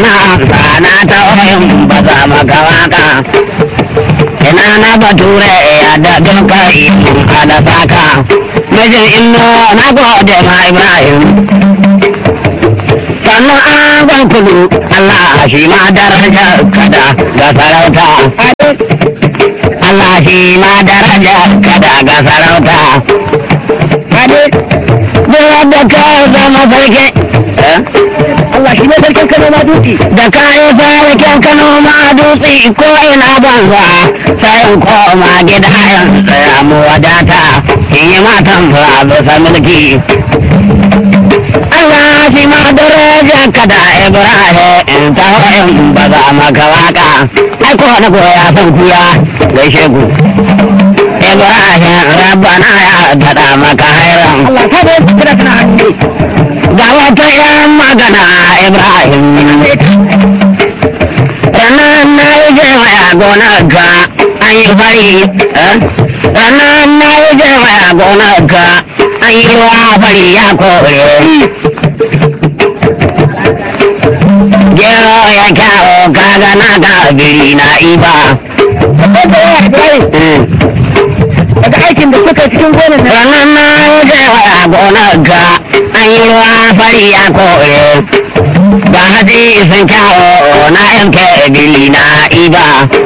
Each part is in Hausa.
na sana ta wayan ba za maka waka ina na bature ya da duka ala saka mijin inno na gode ma Ibrahim sannan an ban kudu Allah shi ma daraja kada ga sarauta Allah shi ma daraja kada ga sarauta da yadda ka zama sarki Allah shi ne sarkin Kano ma dutse da kayan sarkin Kano ma dutse ko ina banza sai in koma gida yan samu wadata in yi matan ba bisa mulki Allah shi ma daraja kada Ibrahim ta wayan ba za maka waka ai ko na goya san kuya gaishe ku Ibrahim rabbana ya dada maka hairan Allah ta da kira kana hannu ga wata yan magana Ibrahim ranar na yi jewaya gonarka an yi fari ranar na yi jewaya gonarka an yi ruwa fari ya kore gero ya kyawo kaga na ga biri na iba daga aikin da suka cikin gonar ranar na yi jewaya gonarka an yi ruwa fari ya kore ba haji sun kyawo na yanke bili na iba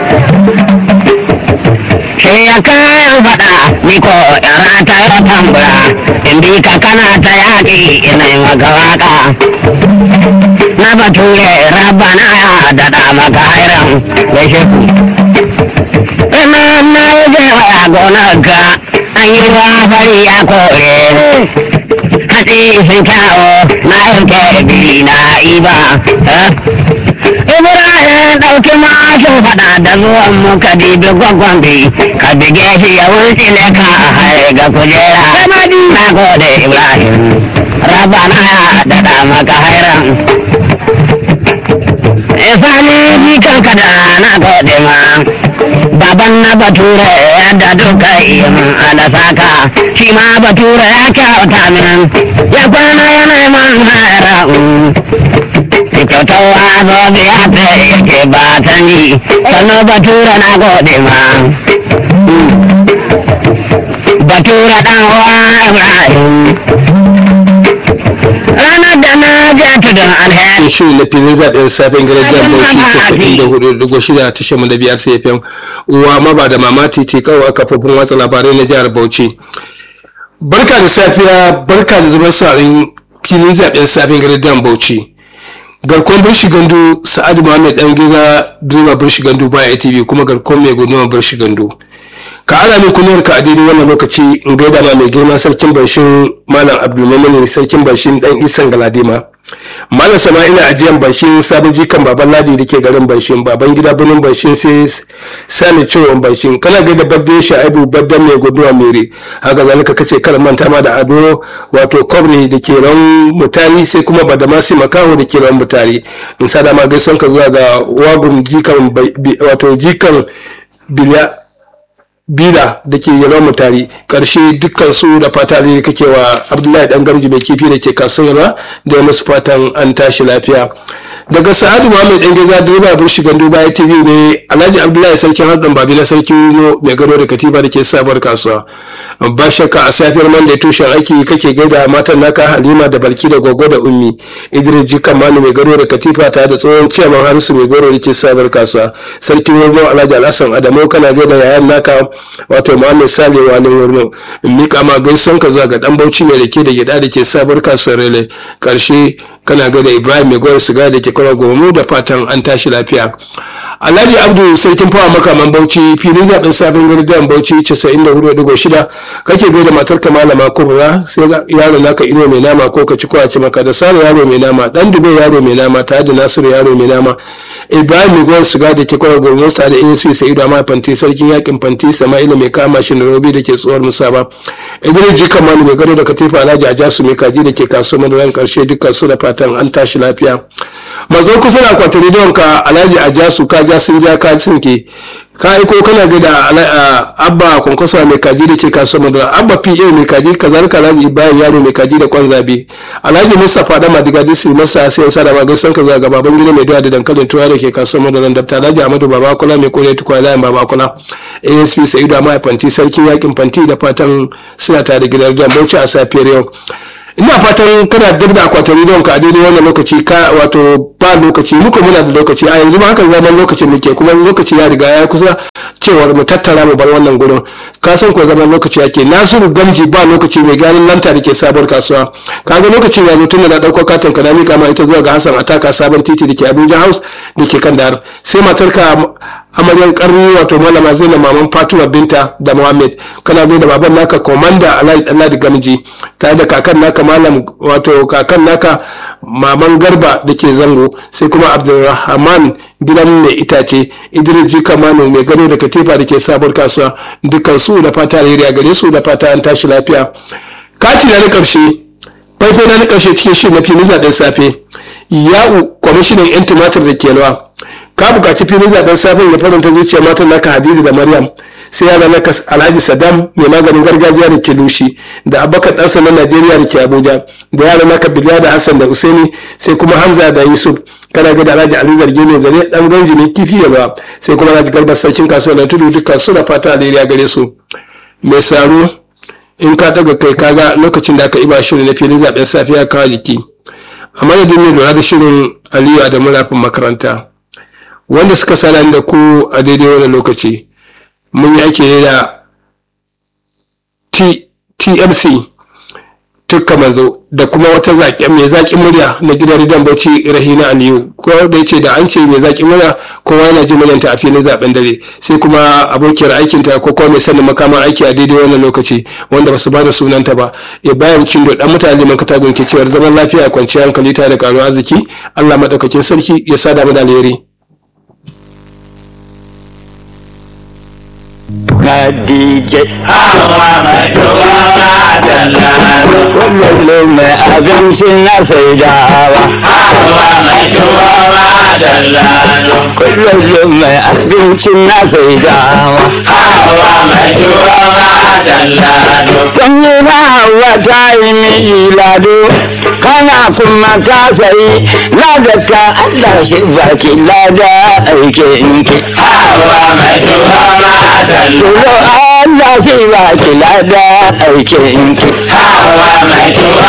sai ya kayan fada ni ko yara ta yi tambura in bi ka kana ta yaƙi ina yi maka waka na bature rabbana ya daɗa maka hairan gaishe ku ina na yi jewa gonarka an yi ruwa fari ya kore hatsi sun kyawo na yanke bili na iba Ibrahim ɗauki mashin faɗa da zuwan mu ka dibi gwagwambi ka bige shi ya wuce ne ka haye ga kujera na gode Ibrahim rabana ya daɗa maka hairan Isani jikan kada na gode ma baban na bature yadda duka iya min alasaka shi ma bature ya kyauta min ya kwana yana man hairan kyautawa zobe ya ta yake ba ta yi sannan bature na gode ma bature dan uwa Ibrahim ranar da na je tudun alheri shi na filin zaɓen safen garajiyar bauchi 94.6 tashar mu da biyar cfm uwa maba da mama titi kawai kafofin watsa labarai na jihar bauchi barka da safiya barka da zubar sa'arin filin zaɓen safen garajiyar bauchi garkon birshi gandu sa'adu muhammad dan gida direba birshi gandu baya atv kuma garkon mai gudunmar birshi gandu ka ala min kuniyar ka a daidai wannan lokaci in gaida ma mai girma sarkin bashin malam abdulmamani sarkin bashin dan isan galadima malam sama'ila ajiyan bashin sabon jikan baban ladi da ke garin bashin baban gida birnin bashin sai sani ciwon bashin kana gaida babbe sha'ibu babban mai guduwa mere haka zalika kace kar manta ma da ado wato kobri da ke ran mutari sai kuma badamasi makaho da ke ran mutari in sada ma gaison ka zuwa ga wagun jikan wato jikan bila da ke yawan mutari karshe dukkan su da fata da kake wa abdullahi dan gamji mai kifi da ke kasuwa da musu fatan an tashi lafiya daga sa'adu muhammad dan geza direba burshi gandu baya tv ne alhaji abdullahi sarkin harɗin babi na sarkin rumo mai gado da katifa da ke sabuwar kasuwa ba shakka a safiyar man da tushen aiki kake gaida matan naka halima da balki da gogo da ummi idris jikan manu mai gado da katifa tare da tsohon ciyaman harisu mai gado da ke sabuwar kasuwa sarkin rumo alhaji alhassan adamu kana gaida yayan naka wato muhammad sale walin wurno in mika ma gaison ka zuwa ga dan bauchi mai rake da gida da ke sabuwar kasuwar rele karshe kana ga da ibrahim mai gwar siga da ke kwana gomu da fatan an tashi lafiya alhaji abdu sarkin fawa makaman bauchi filin zaben sabon gardiyan bauchi 94.6 kake bai da matar ka malama kubra sai yaro naka ino mai nama ko ka ci ko a ci maka da sare yaro mai nama dan dube yaro mai nama tare da nasiru yaro mai nama ibrahim mai gwar siga da ke kwana gomu tare da insi sa'idu amma fanti sarkin yakin fanti sama'ila mai kama shi da robi da ke tsohuwar musaba idris jikan manu mai gado da katifa alhaji ajasu mai kaji da ke kasuwar madaran karshe dukkan su da fatan an tashi lafiya mazo kusa da kwatari don ka alhaji ajasu ka ja sun ja ka cinke ka aiko kana ga da abba kwankwasa mai kaji da ke kasuwar madara, abba pa mai kaji kazalika alhaji bayan yaro mai kaji da kwan zabe, alhaji mustapha da madigaji su masa sai sa da magaisan ka zuwa ga baban gida mai doya da dankalin tuwa da ke kasuwar madara, dabta alhaji amadu babakula mai kore tukwa layin babakula, asp sa'idu amma fanti sarkin yakin fanti da fatan suna tare da gidan da bauchi a safiyar yau. Ina fatan kana dab da akwatin rediyon ka a daidai wannan lokaci ka wato ba lokaci muka muna da lokaci a yanzu ma hakan zaman lokacin muke kuma lokaci ya riga ya kusa cewar mu tattara mu bar wannan gurin ka san ko zaman lokaci yake. Nasiru Gamji ba lokaci mai ganin lanta da ke sabuwar kasuwa kaga lokacin ya zo tun da dauko katin ka da mika ma ita zuwa ga Hassan Ataka sabon titi da ke Abuja House da ke kan dar sai matarka amaryan karni wato malama Zainab maman Fatima Binta da Muhammad kana gai da baban naka komanda Alhaji Gamji tare da kakan naka malam wato kakan naka maman Garba da ke Zango sai kuma Abdulrahman gidan mai itace Idris Jikamano mai gado da katifa da ke sabuwar kasuwa dukkan su da fata alheri a gare su da fata an tashi lafiya. Kati na karshe faifai na karshe cikin shi na filin zaben safe ya'u kwamishinan yan tumatir da ke lawa ka bukaci filin zaben safin ya faranta zuciya matan naka Hadiza da Maryam sai yana naka Alhaji Saddam mai maganin gargajiya da ke Lushi da Abubakar ɗansa na Najeriya da ke Abuja da yaran naka Biliya da Hassan da Usaini sai kuma Hamza da Yusuf kana ga da Alhaji Ali Zarge ne zare dan ganji ne kifi ya ba sai kuma Alhaji Garba sarkin kasuwa da tudu dukkan su da fata alheri gare su. Mai saro in ka daga kai kaga lokacin da aka iba shirin na filin zaben safiya kawo jiki a madadin ne lura da shirin Aliyu Adamu Rafin makaranta wanda suka sana da ku a daidai wannan lokaci mun yi ake ne da TMC tukka manzo da kuma wata mai zaƙin murya na gidan Ridan Bauchi Rahina Aliyu ko da yace da an ce mai zaƙin murya kowa yana jin muryanta a filin zaben dare sai kuma abokiyar aikinta ko kuma mai sanin makaman aiki a daidai wannan lokaci wanda ba su bada sunanta ba ya bayan cin da dan mutane man katagun ke cewa zaman lafiya kwanciyar hankali ta da karuwa arziki Allah madaukakin sarki ya sada mu da alheri. Khadija hawa mai duwa dalla kullum mai abinci na saidawa hawa mai duwa dalla kullum mai abinci na saidawa hawa mai duwa dalla kun yi ba hawa ta yi miji lado kana kuma ka sayi ladaka Allah shi baki lada aikinki hawa mai duwa Tuzo Allah shi ba ki lada aikinki hawa mai tuwa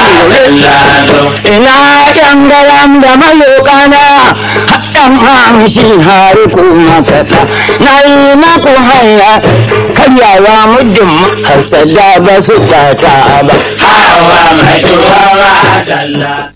ina yan garam da malokana haɗan hamshi har kuma kaɗa na yi maku hanya karyawa muddin hasada ba su ta ba hawa mai tuwa